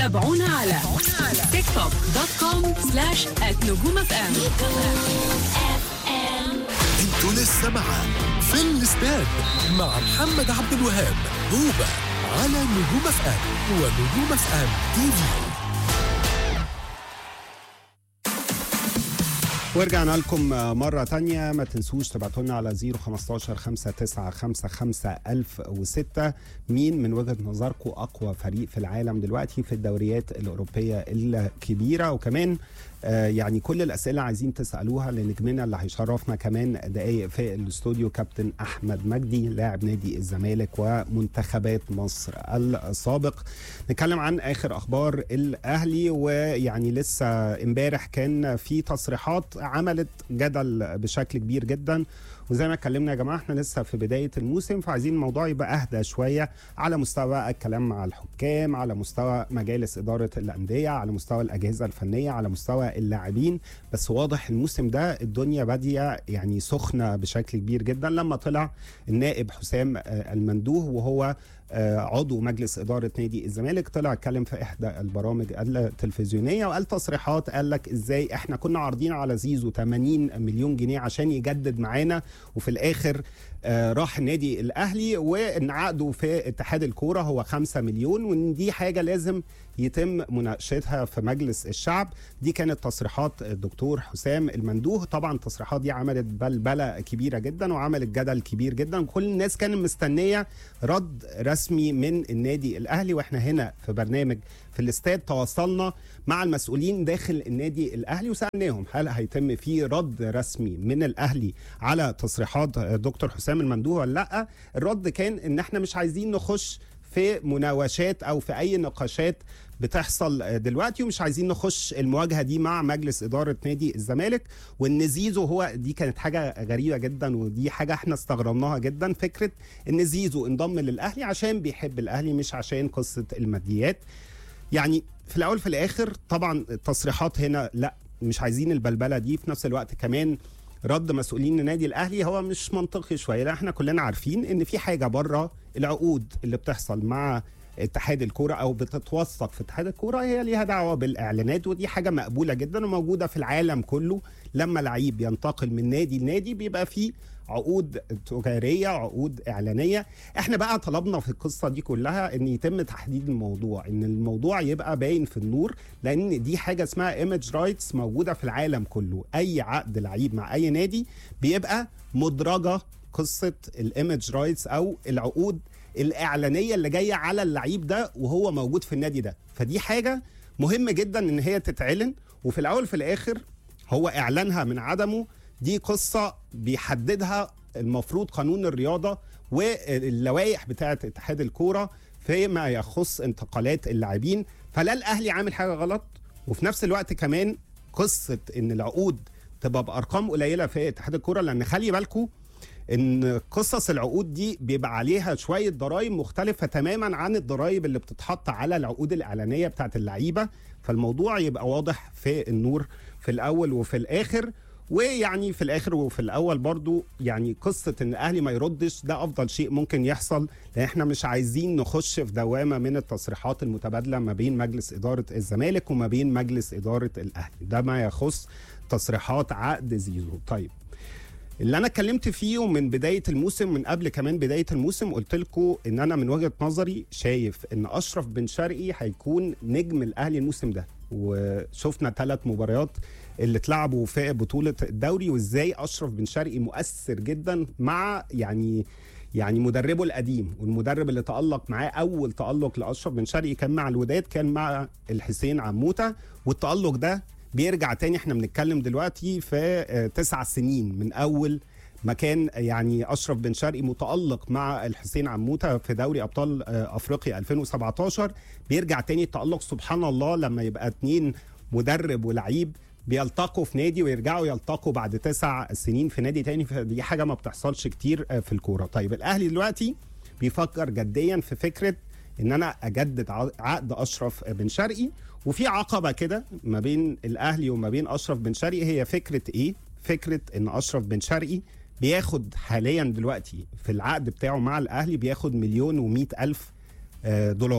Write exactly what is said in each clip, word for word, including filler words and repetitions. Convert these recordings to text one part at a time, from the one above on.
تابعونا على تيك توك دوت كوم سلاش نجوم اف ام. انتوا لسه معاه في الاستاد مع محمد عبد الوهاب هوبا على نجوم اف ام ونجوم اف ام تي في. ورجعنا لكم مرة تانية. ما تنسوش تبعتوا لنا على صفر خمستاشر خمسة تسعة خمسة خمسة ألف وستة مين من وجهة نظركم أقوى فريق في العالم دلوقتي في الدوريات الأوروبية الكبيرة. وكمان آه يعني كل الأسئلة عايزين تسألوها لنجمنا اللي هيشرفنا كمان دقايق في الاستوديو، كابتن أحمد مجدي لاعب نادي الزمالك ومنتخبات مصر السابق. نتكلم عن آخر أخبار الأهلي، ويعني لسه امبارح كان في تصريحات عملت جدل بشكل كبير جدا، وزي ما اتكلمنا يا جماعه احنا لسه في بدايه الموسم، فعايزين الموضوع يبقى اهدى شويه على مستوى الكلام مع الحكام، على مستوى مجالس اداره الانديه، على مستوى الاجهزه الفنيه، على مستوى اللاعبين. بس واضح الموسم ده الدنيا باديه يعني سخنه بشكل كبير جدا لما طلع النائب حسام المندوه وهو عضو مجلس إدارة نادي الزمالك، طلع اتكلم في إحدى البرامج التلفزيونية وقال تصريحات، قال لك إزاي إحنا كنا عارضين على زيزو ثمانين مليون جنيه عشان يجدد معانا، وفي الآخر آه راح النادي الأهلي، وإن عقده في اتحاد الكورة هو خمسة مليون، وإن دي حاجة لازم يتم مناقشتها في مجلس الشعب. دي كانت تصريحات الدكتور حسام المندوه. طبعا التصريحات دي عملت بلبلة كبيرة جدا وعملت جدل كبير جدا، وكل الناس كانت مستنية رد رسمي من النادي الأهلي. واحنا هنا في برنامج في الاستاد تواصلنا مع المسؤولين داخل النادي الأهلي وسألناهم هل هيتم فيه رد رسمي من الأهلي على تصريحات دكتور حسام المندوه ولا لا. الرد كان ان احنا مش عايزين نخش في مناوشات او في اي نقاشات بتحصل دلوقتي، ومش عايزين نخش المواجهه دي مع مجلس اداره نادي الزمالك. وان زيزو هو دي كانت حاجه غريبه جدا، ودي حاجه احنا استغربناها جدا، فكره ان زيزو انضم للاهلي عشان بيحب الاهلي مش عشان قصه الماديات. يعني في الاول في الاخر طبعا التصريحات هنا لا مش عايزين البلبله دي. في نفس الوقت كمان رد مسؤولين النادي الاهلي هو مش منطقي شويه، لا احنا كلنا عارفين ان في حاجه بره العقود اللي بتحصل مع اتحاد الكوره او بتتوثق في اتحاد الكوره هي ليها دعوه بالاعلانات، ودي حاجه مقبوله جدا وموجوده في العالم كله. لما لعيب ينتقل من نادي لنادي بيبقى فيه عقود تجاريه، عقود اعلانيه. احنا بقى طلبنا في القصه دي كلها ان يتم تحديد الموضوع، ان الموضوع يبقى باين في النور، لان دي حاجه اسمها ايمج رايتس موجوده في العالم كله. اي عقد لعيب مع اي نادي بيبقى مدرجه قصه الايمج رايتس او العقود الاعلانيه اللي جايه على اللعيب ده وهو موجود في النادي ده. فدي حاجه مهمه جدا ان هي تتعلن، وفي الاول في الاخر هو اعلانها من عدمه دي قصه بيحددها المفروض قانون الرياضه واللوائح بتاعه اتحاد الكوره فيما يخص انتقالات اللاعبين. فلا الاهلي عامل حاجه غلط، وفي نفس الوقت كمان قصه ان العقود تبقى بارقام قليله في اتحاد الكوره، لان خلي بالكم ان قصص العقود دي بيبقى عليها شويه ضرائب مختلفه تماما عن الضرائب اللي بتتحط على العقود الاعلانيه بتاعت اللعيبه. فالموضوع يبقى واضح في النور في الاول وفي الاخر. ويعني في الاخر وفي الاول برضو يعني قصه ان الاهلي ما يردش ده افضل شيء ممكن يحصل، لان احنا مش عايزين نخش في دوامه من التصريحات المتبادله ما بين مجلس اداره الزمالك وما بين مجلس اداره الاهلي. ده ما يخص تصريحات عقد زيزو. طيب اللي انا اتكلمت فيه من بدايه الموسم، من قبل كمان بدايه الموسم، قلت لكم ان انا من وجهه نظري شايف ان اشرف بن شرقي هيكون نجم الاهلي الموسم ده، وشفنا ثلاث مباريات اللي اتلعبوا في بطوله الدوري وازاي اشرف بن شرقي مؤثر جدا مع يعني يعني مدربه القديم، والمدرب اللي تألق معاه اول تألق لاشرف بن شرقي كان مع الوداد، كان مع الحسين عموته، والتألق ده بيرجع تاني. احنا بنتكلم دلوقتي في تسع سنين من اول ما كان يعني اشرف بن شرقي متألق مع الحسين عموته في دوري ابطال افريقيا ألفين وسبعتاشر. بيرجع تاني التألق سبحان الله لما يبقى اتنين مدرب ولعيب بيلتقوا في نادي ويرجعوا يلتقوا بعد تسع سنين في نادي تاني. دي حاجه ما بتحصلش كتير في الكوره. طيب الاهلي دلوقتي بيفكر جديا في فكره ان انا اجدد عقد اشرف بن شرقي، وفي عقبه كده ما بين الاهلي وما بين اشرف بن شرقي. هي فكره ايه؟ فكره ان اشرف بن شرقي بياخد حاليا دلوقتي في العقد بتاعه مع الاهلي بياخد مليون ومئة الف دولار،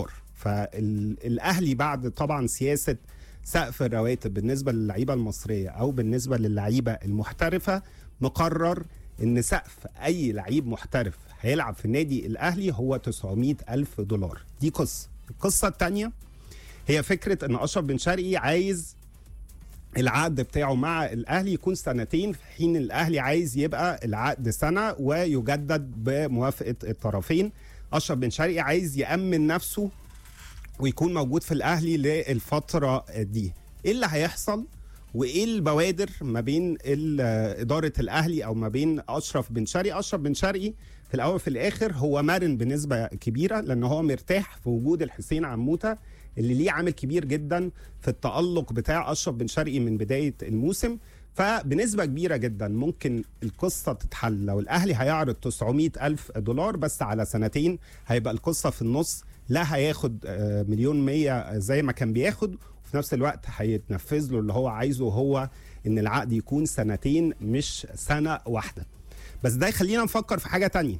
فالاهلي بعد طبعا سياسه سقف الرواتب بالنسبه للعيبه المصريه او بالنسبه للعيبه المحترفه، مقرر ان سقف اي لعيب محترف هيلعب في النادي الاهلي هو تسعمائة الف دولار. دي قصه. القصه الثانيه هي فكره ان اشرف بن شرقي عايز العقد بتاعه مع الاهلي يكون سنتين، في حين الاهلي عايز يبقى العقد سنه ويجدد بموافقه الطرفين. اشرف بن شرقي عايز يامن نفسه ويكون موجود في الاهلي للفتره دي. ايه اللي هيحصل وايه البوادر ما بين اداره الاهلي او ما بين اشرف بن شرقي؟ اشرف بن شرقي في الاول في الاخر هو مرن بنسبه كبيره، لان هو مرتاح في وجود الحسين عموته اللي ليه عامل كبير جدا في التألق بتاع اشرف بن شرقي من بدايه الموسم. فبنسبه كبيره جدا ممكن القصه تتحل لو الاهلي هيعرض تسعمائة الف دولار بس على سنتين. هيبقى القصه في النص، لا هياخد مليون مية زي ما كان بياخد، وفي نفس الوقت هيتنفذ له اللي هو عايزه، هو ان العقد يكون سنتين مش سنه واحده. بس ده يخلينا نفكر في حاجه تانية.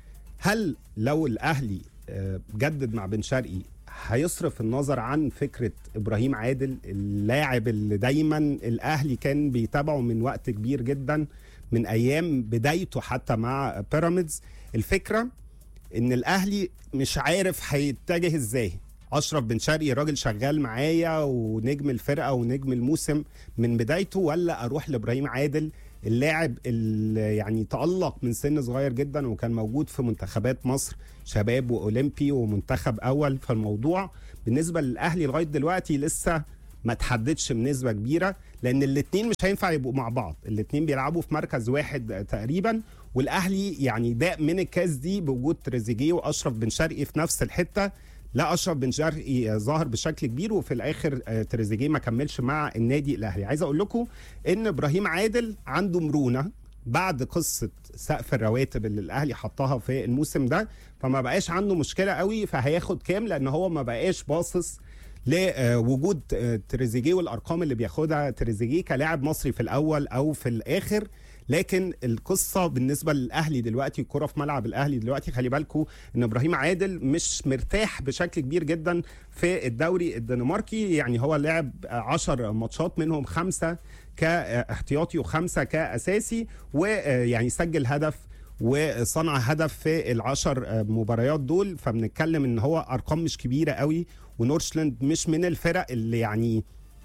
هل لو الاهلي جدد مع بن شرقي هيصرف النظر عن فكره ابراهيم عادل، اللاعب اللي دايما الاهلي كان بيتابعه من وقت كبير جدا من ايام بدايته حتى مع بيراميدز؟ الفكره ان الاهلي مش عارف هيتجه ازاي. اشرف بن شرقي راجل شغال معايا ونجم الفرقه ونجم الموسم من بدايته، ولا اروح لابراهيم عادل اللاعب اللي يعني تألق من سن صغير جدا وكان موجود في منتخبات مصر شباب واولمبي ومنتخب اول؟ فالموضوع بالنسبه للاهلي لغايه دلوقتي لسه ما تحددش بنسبه كبيره، لان الاثنين مش هينفع يبقوا مع بعض. الاثنين بيلعبوا في مركز واحد تقريبا، والاهلي يعني داق من الكاس دي بوجود تريزيجيه واشرف بن شرقي في نفس الحته. لا اشرف بن شرقي ظهر بشكل كبير وفي الاخر تريزيجيه ما كملش مع النادي الاهلي. عايز اقول لكم ان ابراهيم عادل عنده مرونه بعد قصه سقف الرواتب اللي الاهلي حطها في الموسم ده، فما بقاش عنده مشكله قوي فهياخد كام، لان هو ما بقاش باصص لوجود تريزيجيه والارقام اللي بياخدها تريزيجيه كلاعب مصري في الاول او في الاخر. لكن القصه بالنسبه للاهلي دلوقتي، الكره في ملعب الاهلي دلوقتي، خلي بالكم ان ابراهيم عادل مش مرتاح بشكل كبير جدا في الدوري الدنماركي. يعني هو لعب عشر ماتشات منهم خمسه كاحتياطي وخمسه كاساسي، ويعني سجل هدف وصنع هدف في العشر مباريات دول. فبنتكلم ان هو ارقام مش كبيره قوي، ونورشلاند مش من الفرق اللي يعني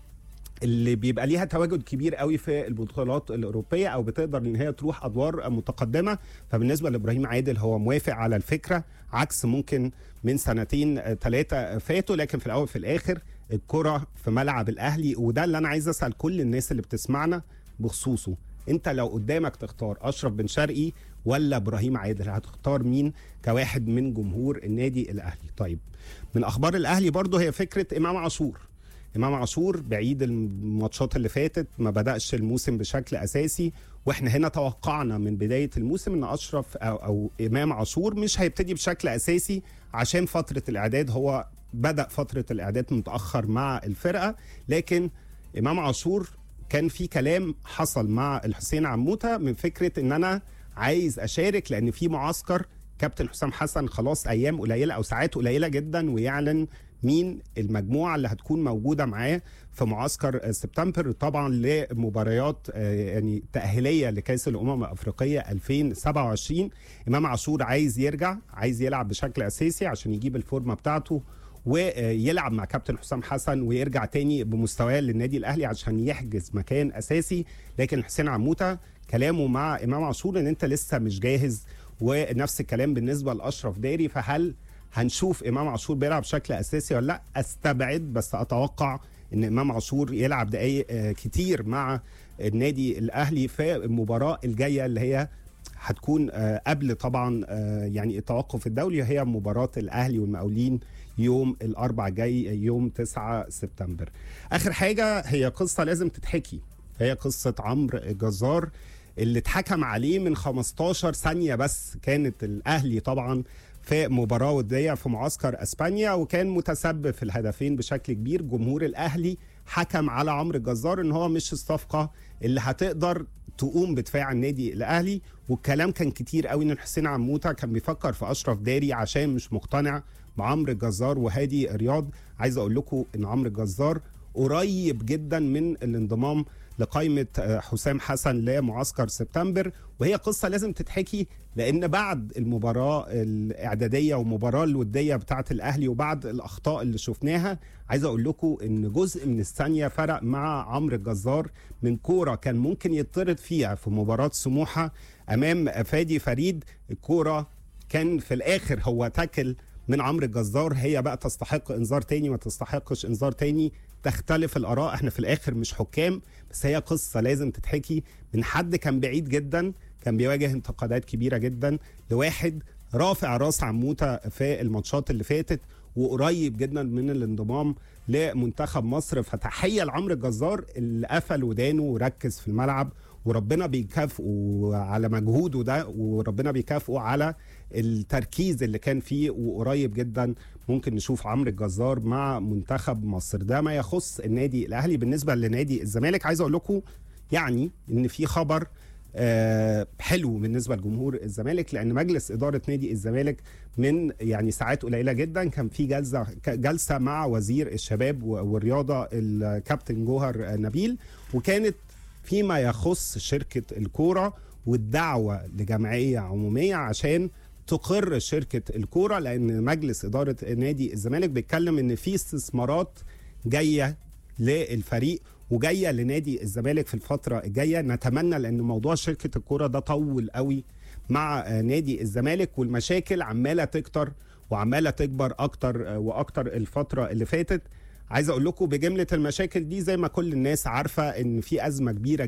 اللي بيبقى ليها تواجد كبير قوي في البطولات الأوروبية أو بتقدر إن هي تروح أدوار متقدمة. فبالنسبة لإبراهيم عادل هو موافق على الفكرة، عكس ممكن من سنتين ثلاثة فاتوا. لكن في الأول في الآخر الكرة في ملعب الأهلي، وده اللي أنا عايز أسأل كل الناس اللي بتسمعنا بخصوصه. أنت لو قدامك تختار أشرف بن شرقي ولا إبراهيم عادل، هتختار مين كواحد من جمهور النادي الأهلي؟ طيب، من أخبار الأهلي برضو هي فكرة إمام عاشور. إمام عاشور بعيد الماتشات اللي فاتت ما بدأش الموسم بشكل أساسي، وإحنا هنا توقعنا من بداية الموسم إن أشرف أو, أو إمام عاشور مش هيبتدي بشكل أساسي عشان فترة الإعداد. هو بدأ فترة الإعداد متأخر مع الفرقة، لكن إمام عاشور كان في كلام حصل مع الحسين عموته من فكرة إن أنا عايز أشارك، لأن في معسكر كابتن حسام حسن خلاص أيام قليلة أو ساعات قليلة جدا ويعلن مين المجموعة اللي هتكون موجودة معاه في معسكر سبتمبر، طبعا لمباريات يعني تأهيلية لكأس الأمم الأفريقية ألفين وسبعة وعشرين. إمام عاشور عايز يرجع، عايز يلعب بشكل أساسي عشان يجيب الفورمة بتاعته ويلعب مع كابتن حسام حسن ويرجع تاني بمستواه للنادي الأهلي عشان يحجز مكان أساسي. لكن حسين عموته كلامه مع إمام عاشور إن أنت لسه مش جاهز، ونفس الكلام بالنسبة لأشرف داري. فهل هنشوف إمام عاشور بيلعب بشكل أساسي ولا لا؟ أستبعد، بس أتوقع إن إمام عاشور يلعب دقايق كتير مع النادي الأهلي في المباراة الجاية اللي هي هتكون قبل طبعا يعني التوقف الدولي، هي مباراة الأهلي والمقاولين يوم الأربع جاي يوم تسعة سبتمبر. آخر حاجة هي قصة لازم تتحكي، هي قصة عمرو جزار اللي اتحكم عليه من خمستاشر ثانية بس. كانت الأهلي طبعا في مباراة ودية في معسكر أسبانيا وكان متسبب في الهدفين بشكل كبير. جمهور الأهلي حكم على عمرو الجزار إن هو مش الصفقة اللي هتقدر تقوم بدفاع النادي الأهلي، والكلام كان كتير قوي إن الحسين عموته كان بيفكر في أشرف داري عشان مش مقتنع بعمرو الجزار وهادي رياض. عايز اقول لكم ان عمرو الجزار قريب جدا من الانضمام لقائمة حسام حسن لمعسكر سبتمبر، وهي قصة لازم تتحكي لأن بعد المباراة الإعدادية والمباراة الودية بتاعة الأهلي وبعد الأخطاء اللي شفناها، عايز أقول لكم إن جزء من الثانية فرق مع عمرو الجزار من كورة كان ممكن يطرد فيها في مباراة سموحة أمام فادي فريد. الكورة كان في الآخر هو تاكل من عمرو الجزار، هي بقى تستحق انذار تاني ما تستحقش انذار تاني، تختلف الآراء، احنا في الآخر مش حكام، بس هي قصة لازم تتحكي من حد كان بعيد جدا، كان بيواجه انتقادات كبيرة جدا، لواحد رافع راس عموته في الماتشات اللي فاتت وقريب جدا من الانضمام لمنتخب مصر. فتحية لعمرو الجزار اللي قفل ودانه وركز في الملعب، وربنا بيكافئه على مجهوده ده، وربنا بيكافئه على التركيز اللي كان فيه، وقريب جدا ممكن نشوف عمرو الجزار مع منتخب مصر. ده ما يخص النادي الاهلي. بالنسبه لنادي الزمالك عايز اقول لكم يعني ان في خبر آه حلو بالنسبه لجمهور الزمالك، لان مجلس اداره نادي الزمالك من يعني ساعات قليله جدا كان في جلسه جلسه مع وزير الشباب والرياضه الكابتن جوهر نبيل، وكانت فيما يخص شركه الكوره والدعوه لجمعيه عموميه عشان تقر شركه الكوره، لان مجلس اداره نادي الزمالك بيتكلم ان في استثمارات جايه للفريق وجايه لنادي الزمالك في الفتره الجايه. نتمنى لان موضوع شركه الكوره ده طول قوي مع نادي الزمالك، والمشاكل عماله تكتر وعماله تكبر اكتر واكتر الفتره اللي فاتت. عايز اقول لكم بجمله المشاكل دي زي ما كل الناس عارفه ان في ازمه كبيره